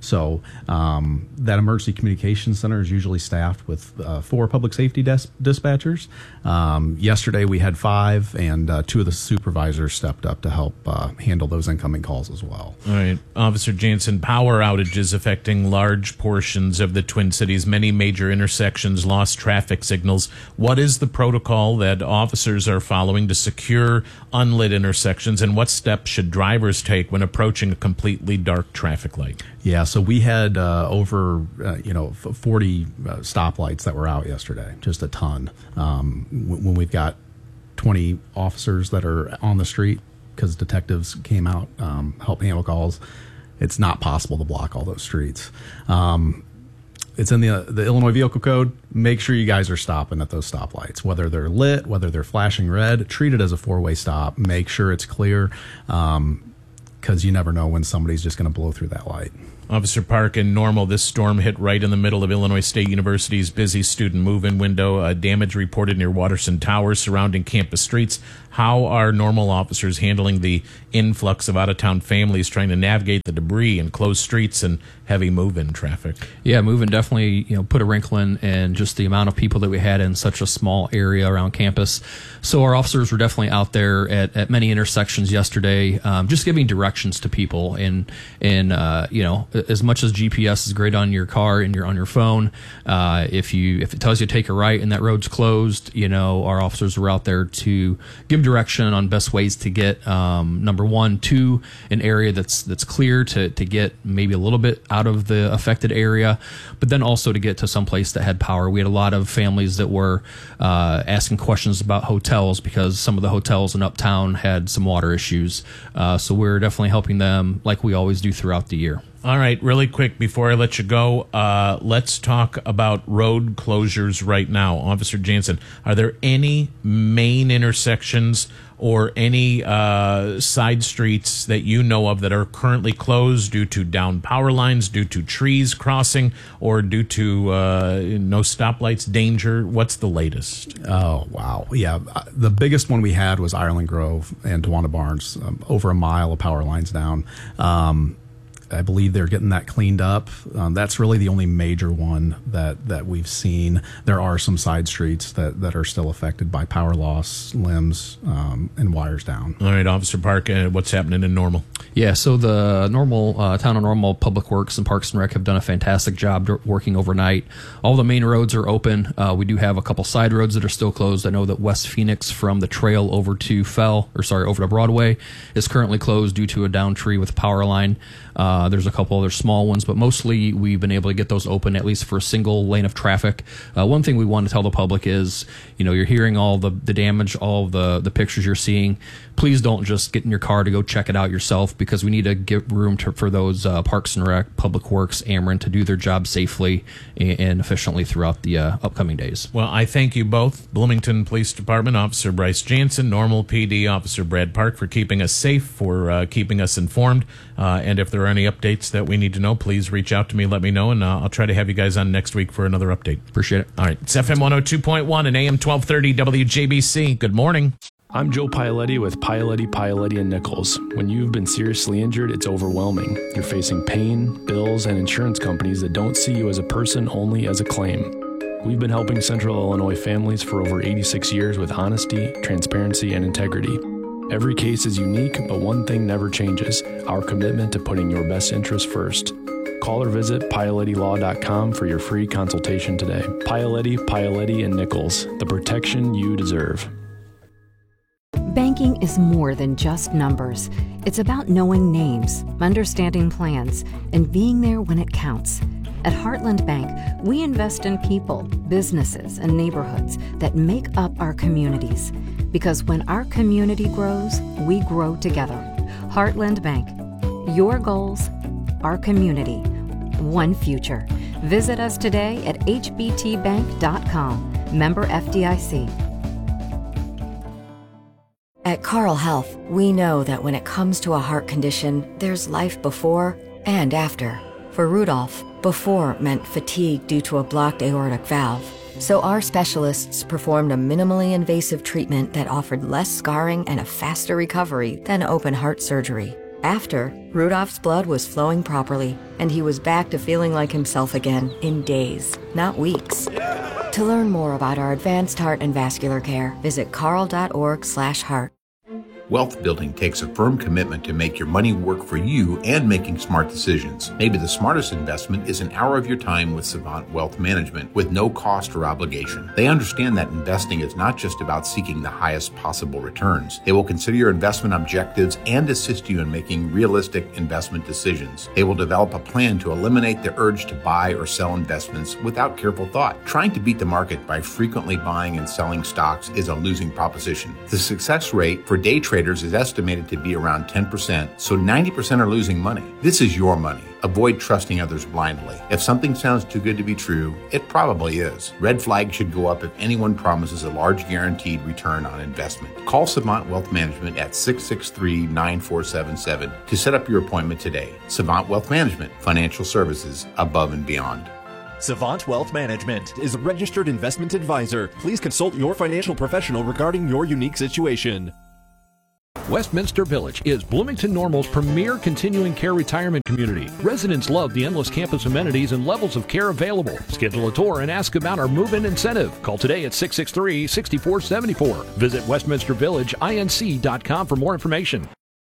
So um, that emergency communications center is usually staffed with uh, four public safety des- dispatchers. Um, yesterday we had five, and uh, two of the supervisors stepped up to help uh, handle those incoming calls as well. All right. Officer Jansen, power outages affecting large portions of the Twin Cities. Many major intersections lost traffic signals. What is the protocol that officers are following to secure unlit intersections, and what steps should drivers take when approaching a completely dark traffic light? Yeah, so we had uh, over, uh, you know, forty uh, stoplights that were out yesterday, just a ton. Um, w- when we've got twenty officers that are on the street because detectives came out, um, help handle calls, it's not possible to block all those streets. Um, it's in the uh, the Illinois Vehicle Code. Make sure you guys are stopping at those stoplights, whether they're lit, whether they're flashing red. Treat it as a four-way stop. Make sure it's clear, um, because you never know when somebody's just going to blow through that light. Officer Park, in Normal, this storm hit right in the middle of Illinois State University's busy student move-in window. Uh, damage reported near Watterson Tower surrounding campus streets. How are Normal officers handling the influx of out-of-town families trying to navigate the debris and closed streets and heavy move-in traffic? Yeah, move-in definitely, you know, put a wrinkle in, and just the amount of people that we had in such a small area around campus. So our officers were definitely out there at, at many intersections yesterday, um, just giving directions to people. And, and uh, you know, as much as G P S is great on your car and your on your phone, uh, if you if it tells you to take a right and that road's closed, you know, our officers were out there to give direction on best ways to get um, number one to an area that's that's clear, to to get maybe a little bit out of the affected area, but then also to get to some place that had power. We had a lot of families that were uh, asking questions about hotels because some of the hotels in Uptown had some water issues. Uh, so we're definitely helping them like we always do throughout the year. All right, really quick before I let you go, uh, let's talk about road closures right now. Officer Jansen, are there any main intersections or any uh, side streets that you know of that are currently closed due to down power lines, due to trees crossing, or due to uh, no stoplights danger? What's the latest? Oh, wow. Yeah, the biggest one we had was Ireland Grove and Tawanda Barnes, um, over a mile of power lines down. Um, I believe they're getting that cleaned up. Um, that's really the only major one that, that we've seen. There are some side streets that, that are still affected by power loss, limbs, um, and wires down. All right, Officer Park, uh, what's happening in Normal? Yeah, so the Normal, uh, Town of Normal Public Works and Parks and Rec have done a fantastic job working overnight. All the main roads are open. Uh, we do have a couple side roads that are still closed. I know that West Phoenix from the trail over to Fell, or sorry, over to Broadway is currently closed due to a down tree with a power line. Uh, there's a couple other small ones, but mostly we've been able to get those open at least for a single lane of traffic. Uh, one thing we want to tell the public is, you know, you're hearing all the, the damage, all the, the pictures you're seeing. Please don't just get in your car to go check it out yourself, because we need to give room to, for those uh, Parks and Rec, Public Works, Ameren to do their job safely and, and efficiently throughout the uh, upcoming days. Well, I thank you both, Bloomington Police Department Officer Bryce Jansen, Normal P D Officer Brad Park, for keeping us safe, for uh, keeping us informed. Uh, and if there are any updates that we need to know, please reach out to me, let me know, and uh, I'll try to have you guys on next week for another update. Appreciate it. All right. It's F M one oh two point one and A M twelve thirty W J B C. Good morning. I'm Joe Paoletti with Paoletti, Paoletti and Nichols. When you've been seriously injured, it's overwhelming. You're facing pain, bills, and insurance companies that don't see you as a person, only as a claim. We've been helping Central Illinois families for over eighty-six years with honesty, transparency, and integrity. Every case is unique, but one thing never changes: our commitment to putting your best interests first. Call or visit Paoletti Law dot com for your free consultation today. Paoletti, Paoletti and Nichols, the protection you deserve. Banking is more than just numbers. It's about knowing names, understanding plans, and being there when it counts. At Heartland Bank, we invest in people, businesses, and neighborhoods that make up our communities. Because when our community grows, we grow together. Heartland Bank. Your goals, our community, one future. Visit us today at H B T bank dot com. Member F D I C. At Carle Health, we know that when it comes to a heart condition, there's life before and after. For Rudolph, before meant fatigue due to a blocked aortic valve. So our specialists performed a minimally invasive treatment that offered less scarring and a faster recovery than open heart surgery. After, Rudolph's blood was flowing properly, and he was back to feeling like himself again in days, not weeks. To learn more about our advanced heart and vascular care, visit carle.org slash heart. Wealth building takes a firm commitment to make your money work for you and making smart decisions. Maybe the smartest investment is an hour of your time with Savant Wealth Management with no cost or obligation. They understand that investing is not just about seeking the highest possible returns. They will consider your investment objectives and assist you in making realistic investment decisions. They will develop a plan to eliminate the urge to buy or sell investments without careful thought. Trying to beat the market by frequently buying and selling stocks is a losing proposition. The success rate for day traders is estimated to be around ten percent, so ninety percent are losing money. This is your money. Avoid trusting others blindly. If something sounds too good to be true, it probably is. Red flags should go up if anyone promises a large guaranteed return on investment. Call Savant Wealth Management at six six three, nine four seven seven to set up your appointment today. Savant Wealth Management, financial services above and beyond. Savant Wealth Management is a registered investment advisor. Please consult your financial professional regarding your unique situation. Westminster Village is Bloomington Normal's premier continuing care retirement community. Residents love the endless campus amenities and levels of care available. Schedule a tour and ask about our move-in incentive. Call today at six six three, six four seven four. Visit westminster village inc dot com for more information.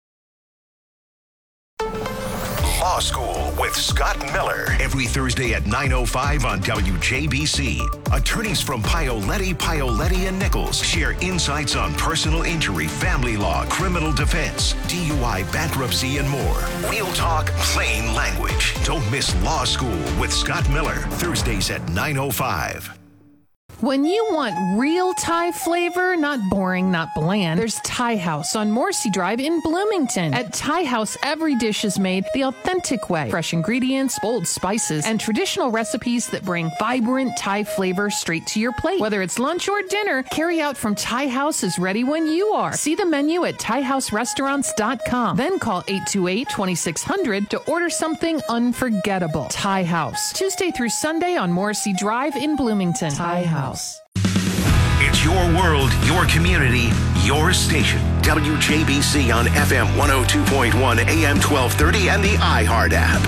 Law School with Scott Miller. Every Thursday at nine oh five on W J B C. Attorneys from Paoletti, Paoletti and Nichols share insights on personal injury, family law, criminal defense, D U I, bankruptcy, and more. We'll talk plain language. Don't miss Law School with Scott Miller. Thursdays at nine oh five. When you want real Thai flavor, not boring, not bland, there's Thai House on Morrissey Drive in Bloomington. At Thai House, every dish is made the authentic way. Fresh ingredients, bold spices, and traditional recipes that bring vibrant Thai flavor straight to your plate. Whether it's lunch or dinner, carry out from Thai House is ready when you are. See the menu at thai house restaurants dot com. Then call eight two eight, two six zero zero to order something unforgettable. Thai House. Tuesday through Sunday on Morrissey Drive in Bloomington. Thai House. It's your world, your community, your station. W J B C on F M one oh two point one, A M twelve thirty, and the iHeart app.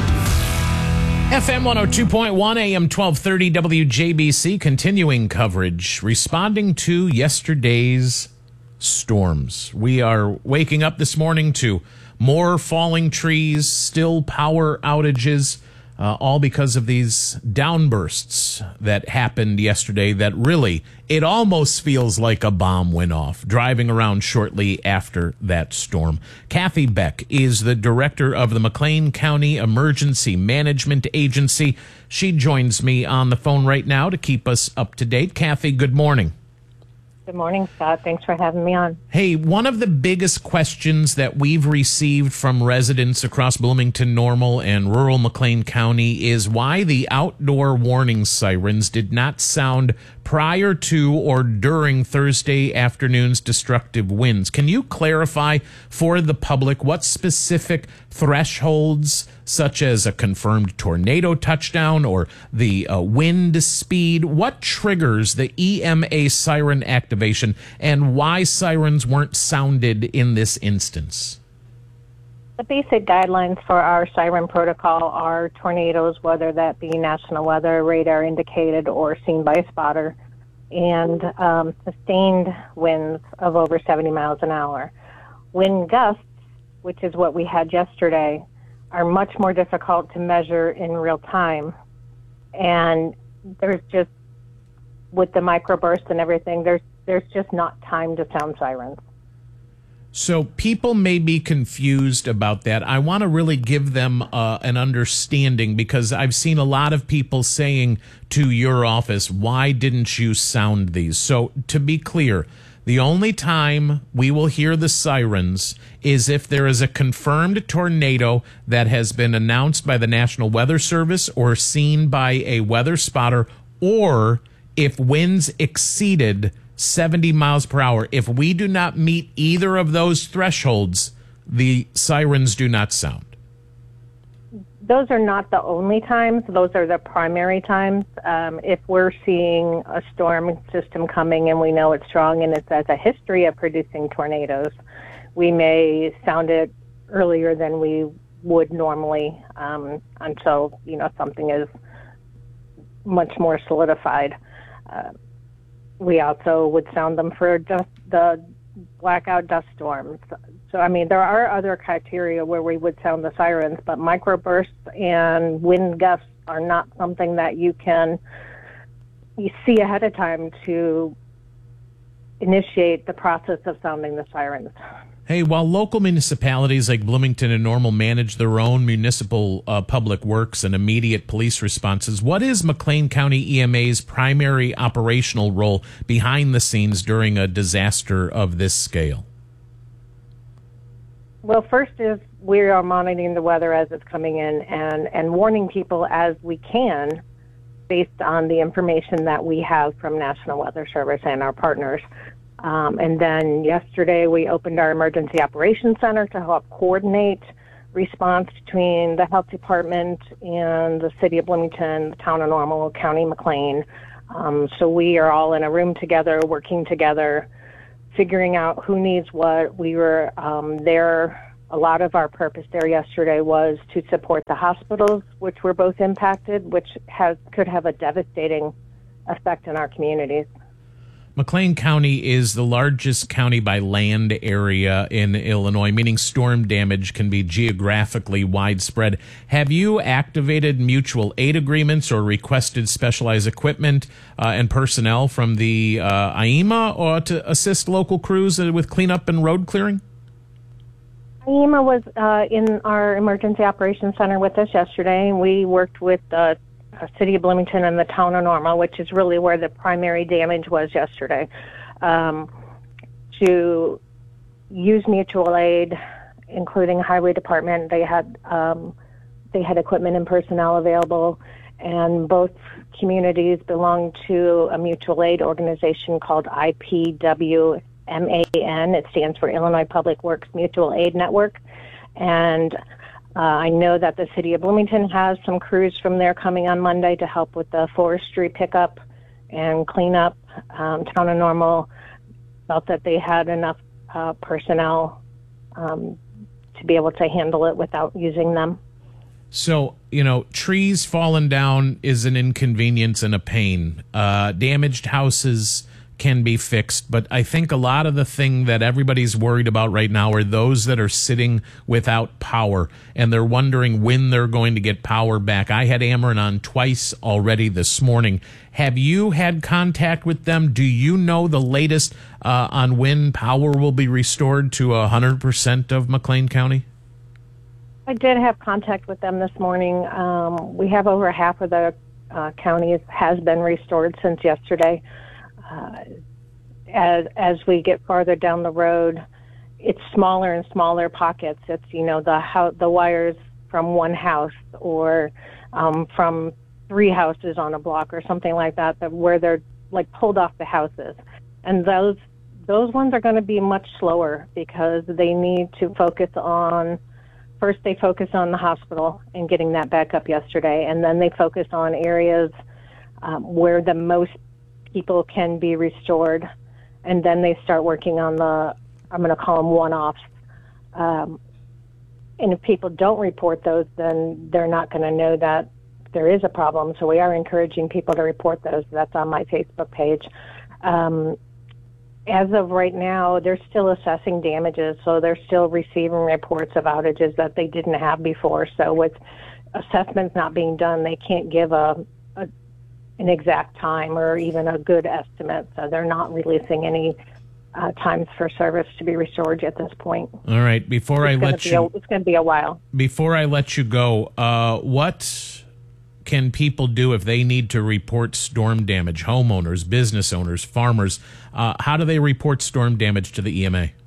F M one oh two point one, A M twelve thirty, W J B C, continuing coverage, responding to yesterday's storms. We are waking up this morning to more falling trees, still power outages, Uh, all because of these downbursts that happened yesterday that really, it almost feels like a bomb went off driving around shortly after that storm. Kathy Beck is the director of the McLean County Emergency Management Agency. She joins me on the phone right now to keep us up to date. Kathy, good morning. Good morning, Scott. Thanks for having me on. Hey, one of the biggest questions that we've received from residents across Bloomington Normal and rural McLean County is why the outdoor warning sirens did not sound prior to or during Thursday afternoon's destructive winds. Can you clarify for the public what specific thresholds, such as a confirmed tornado touchdown or the uh, wind speed, what triggers the E M A siren activation and why sirens weren't sounded in this instance? The basic guidelines for our siren protocol are tornadoes, whether that be national weather, radar indicated, or seen by a spotter, and um, sustained winds of over seventy miles an hour. Wind gusts, which is what we had yesterday, are much more difficult to measure in real time. And there's just, with the microbursts and everything, there's there's just not time to sound sirens. So people may be confused about that. I want to really give them uh, an understanding because I've seen a lot of people saying to your office, why didn't you sound these? So to be clear, the only time we will hear the sirens is if there is a confirmed tornado that has been announced by the National Weather Service or seen by a weather spotter, or if winds exceeded seventy miles per hour. If we do not meet either of those thresholds, the sirens do not sound. Those are not the only times. Those are the primary times. Um, if we're seeing a storm system coming and we know it's strong and it has a history of producing tornadoes, we may sound it earlier than we would normally um, until, you know, something is much more solidified. Uh, we also would sound them for dust, the blackout dust storms. So, I mean, there are other criteria where we would sound the sirens, but microbursts and wind gusts are not something that you can you see ahead of time to initiate the process of sounding the sirens. Hey, while local municipalities like Bloomington and Normal manage their own municipal uh, public works and immediate police responses, what is McLean County E M A's primary operational role behind the scenes during a disaster of this scale? Well, first is we are monitoring the weather as it's coming in and, and warning people as we can based on the information that we have from National Weather Service and our partners. Um, and then yesterday we opened our Emergency Operations Center to help coordinate response between the Health Department and the City of Bloomington, the Town of Normal, County McLean. Um, so we are all in a room together, working together, figuring out who needs what. We were um, there. A lot of our purpose there yesterday was to support the hospitals, which were both impacted, which has could have a devastating effect in our communities. McLean County is the largest county by land area in Illinois, meaning storm damage can be geographically widespread. Have you activated mutual aid agreements or requested specialized equipment uh, and personnel from the uh, I E M A or to assist local crews with cleanup and road clearing? I E M A was uh, in our Emergency Operations Center with us yesterday, and we worked with the uh, City of Bloomington and the Town of Normal, which is really where the primary damage was yesterday, um, to use mutual aid, including Highway Department. They had um, they had equipment and personnel available, and both communities belong to a mutual aid organization called I P W M A N. It stands for Illinois Public Works Mutual Aid Network. And uh, I know that the City of Bloomington has some crews from there coming on Monday to help with the forestry pickup and cleanup. Um, Town of Normal felt that they had enough uh, personnel um, to be able to handle it without using them. So, you know, trees falling down is an inconvenience and a pain. Uh, damaged houses can be fixed, but I think a lot of the thing that everybody's worried about right now are those that are sitting without power, and they're wondering when they're going to get power back. I had Ameren on twice already this morning. Have you had contact with them? Do you know the latest uh, on when power will be restored to one hundred percent of McLean County? I did have contact with them this morning. Um, we have over half of the uh, counties has been restored since yesterday. Uh, as as we get farther down the road, it's smaller and smaller pockets. It's, you know, the how, the wires from one house or um, from three houses on a block or something like that, that where they're like pulled off the houses, and those those ones are going to be much slower because they need to focus on. First, they focus on the hospital and getting that back up yesterday, and then they focus on areas um, where the most people can be restored, and then they start working on the, I'm going to call them one-offs. Um, and if people don't report those, then they're not going to know that there is a problem. So we are encouraging people to report those. That's on my Facebook page. Um, as of right now, they're still assessing damages, so they're still receiving reports of outages that they didn't have before. So with assessments not being done, they can't give a, a an exact time or even a good estimate. So they're not releasing any uh, times for service to be restored at this point. All right. Before it's I let you, a, it's going to be a while. Before I let you go, uh, what can people do if they need to report storm damage? Homeowners, business owners, farmers. Uh, how do they report storm damage to the E M A?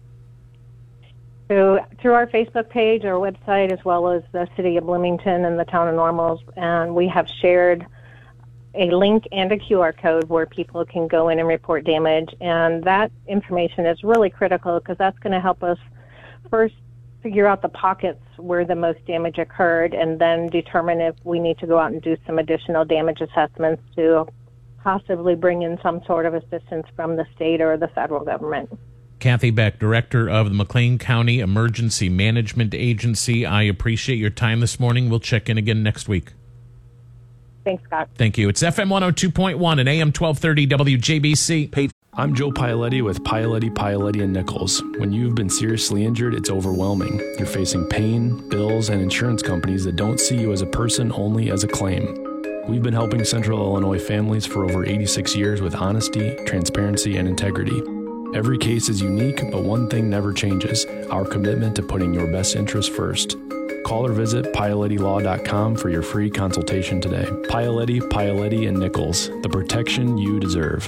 So through our Facebook page, our website, as well as the City of Bloomington and the Town of Normals, and we have shared a link and a Q R code where people can go in and report damage. And that information is really critical because that's going to help us first figure out the pockets where the most damage occurred and then determine if we need to go out and do some additional damage assessments to possibly bring in some sort of assistance from the state or the federal government. Kathy Beck, Director of the McLean County Emergency Management Agency. I appreciate your time this morning. We'll check in again next week. Thanks, Scott. Thank you. It's F M one oh two point one and A M twelve thirty W J B C. I'm Joe Paoletti with Paoletti, Paoletti and Nichols. When you've been seriously injured, it's overwhelming. You're facing pain, bills, and insurance companies that don't see you as a person, only as a claim. We've been helping Central Illinois families for over eighty-six years with honesty, transparency, and integrity. Every case is unique, but one thing never changes: our commitment to putting your best interest first. Call or visit Paoletti Law dot com for your free consultation today. Paoletti, Paoletti and Nichols, the protection you deserve.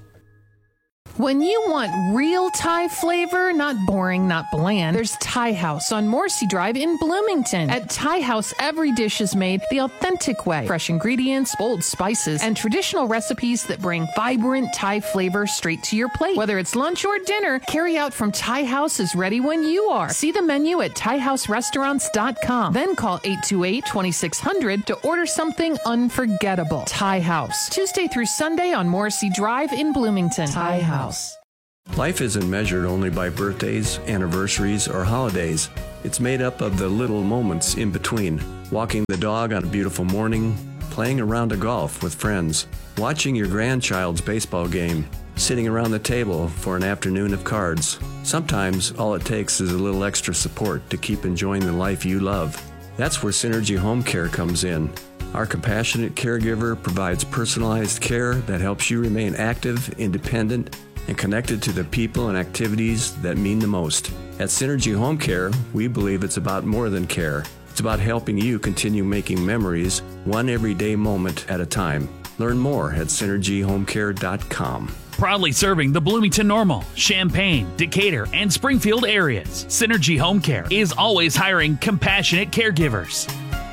When you want real Thai flavor, not boring, not bland, there's Thai House on Morrissey Drive in Bloomington. At Thai House, every dish is made the authentic way. Fresh ingredients, bold spices, and traditional recipes that bring vibrant Thai flavor straight to your plate. Whether it's lunch or dinner, carry out from Thai House is ready when you are. See the menu at thai house restaurants dot com. Then call eight two eight, two six zero zero to order something unforgettable. Thai House, Tuesday through Sunday on Morrissey Drive in Bloomington. Thai House. Life isn't measured only by birthdays, anniversaries, or holidays. It's made up of the little moments in between. Walking the dog on a beautiful morning, playing a round of golf with friends, watching your grandchild's baseball game, sitting around the table for an afternoon of cards. Sometimes all it takes is a little extra support to keep enjoying the life you love. That's where Synergy Home Care comes in. Our compassionate caregiver provides personalized care that helps you remain active, independent, and connected to the people and activities that mean the most. At Synergy Home Care, we believe it's about more than care. It's about helping you continue making memories, one everyday moment at a time. Learn more at synergy home care dot com. Proudly serving the Bloomington Normal, Champaign, Decatur, and Springfield areas, Synergy Home Care is always hiring compassionate caregivers.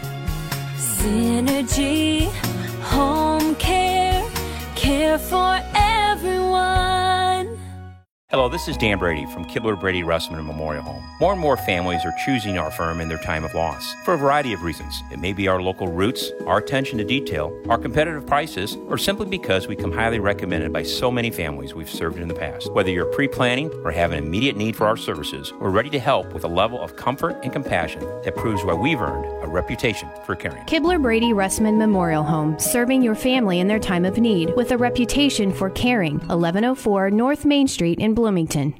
Synergy Home Care, care for everyone. Hello, this is Dan Brady from Kibler Brady Russman Memorial Home. More and more families are choosing our firm in their time of loss for a variety of reasons. It may be our local roots, our attention to detail, our competitive prices, or simply because we come highly recommended by so many families we've served in the past. Whether you're pre-planning or have an immediate need for our services, we're ready to help with a level of comfort and compassion that proves why we've earned a reputation for caring. Kibler Brady Russman Memorial Home, serving your family in their time of need with a reputation for caring. eleven oh four North Main Street in Bloomington.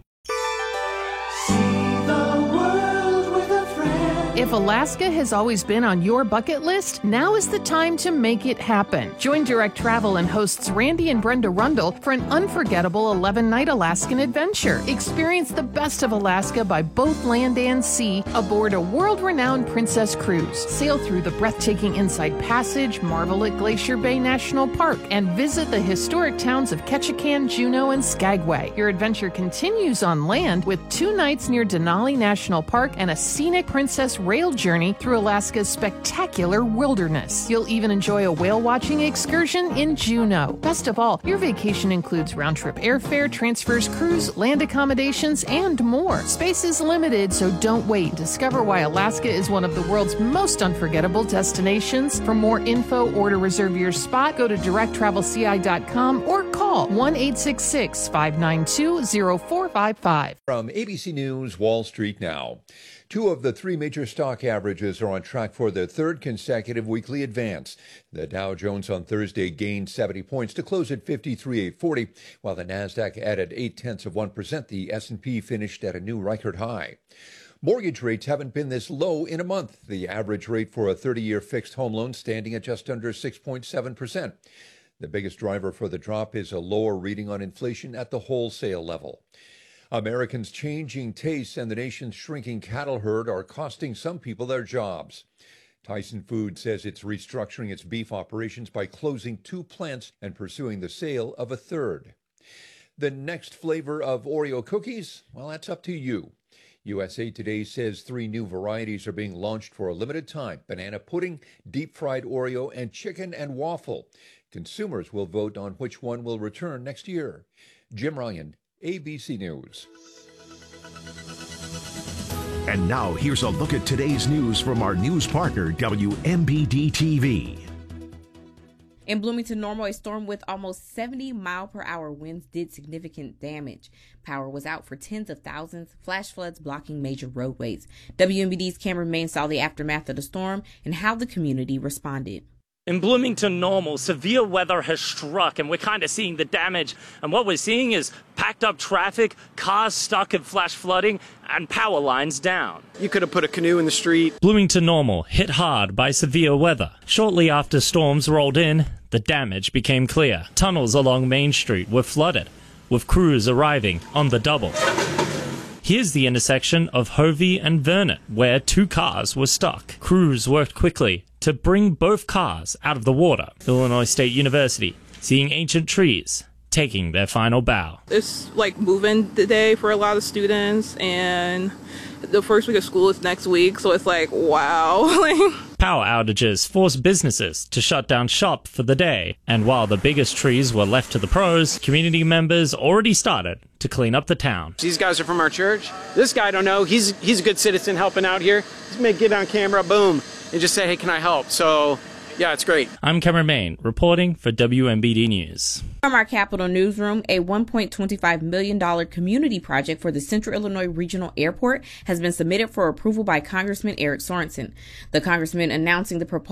If Alaska has always been on your bucket list, now is the time to make it happen. Join Direct Travel and hosts Randy and Brenda Rundle for an unforgettable eleven-night Alaskan adventure. Experience the best of Alaska by both land and sea aboard a world-renowned Princess Cruise. Sail through the breathtaking Inside Passage, marvel at Glacier Bay National Park, and visit the historic towns of Ketchikan, Juneau, and Skagway. Your adventure continues on land with two nights near Denali National Park and a scenic Princess rail journey through Alaska's spectacular wilderness. You'll even enjoy a whale watching excursion in Juneau. Best of all, your vacation includes round-trip airfare, transfers, cruise, land accommodations, and more. Space is limited, so don't wait. Discover why Alaska is one of the world's most unforgettable destinations. For more info or to reserve your spot, go to direct travel c i dot com or call one eight six six, five nine two, zero four five five. From A B C News, Wall Street Now. Two of the three major stock averages are on track for their third consecutive weekly advance. The Dow Jones on Thursday gained seventy points to close at fifty-three thousand eight hundred forty, while the Nasdaq added eight tenths of one percent. The S and P finished at a new record high. Mortgage rates haven't been this low in a month. The average rate for a thirty-year fixed home loan standing at just under six point seven percent. The biggest driver for the drop is a lower reading on inflation at the wholesale level. Americans' changing tastes and the nation's shrinking cattle herd are costing some people their jobs. Tyson Foods says it's restructuring its beef operations by closing two plants and pursuing the sale of a third. The next flavor of Oreo cookies? Well, that's up to you. U S A Today says three new varieties are being launched for a limited time: banana pudding, deep-fried Oreo, and chicken and waffle. Consumers will vote on which one will return next year. Jim Ryan, A B C News. And now here's a look at today's news from our news partner, W M B D T V. In Bloomington Normal, a storm with almost seventy mile per hour winds did significant damage. Power was out for tens of thousands, flash floods blocking major roadways. W M B D's Cameron Main saw the aftermath of the storm and how the community responded. In Bloomington Normal, severe weather has struck, and we're kind of seeing the damage. And what we're seeing is packed up traffic, cars stuck in flash flooding, and power lines down. You could have put a canoe in the street. Bloomington Normal hit hard by severe weather. Shortly after storms rolled in, the damage became clear. Tunnels along Main Street were flooded, with crews arriving on the double. Here's the intersection of Hovey and Vernon, where two cars were stuck. Crews worked quickly to bring both cars out of the water. Illinois State University, seeing ancient trees taking their final bow. It's like moving day for a lot of students, and the first week of school is next week, so it's like, wow. Power outages forced businesses to shut down shop for the day, and while the biggest trees were left to the pros, community members already started to clean up the town. These guys are from our church. This guy I don't know. He's he's a good citizen helping out here. He's gonna get on camera, boom, and just say, hey, can I help? So, yeah, it's great. I'm Cameron Main, reporting for W M B D News. From our Capitol newsroom, a one point two five million dollars community project for the Central Illinois Regional Airport has been submitted for approval by Congressman Eric Sorensen. The congressman announcing the proposal